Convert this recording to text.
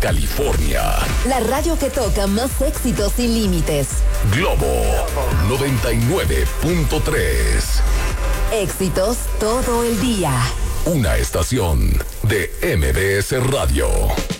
California. La radio que toca más éxitos sin límites. Globo 99.3. Éxitos todo el día. Una estación de MBS Radio.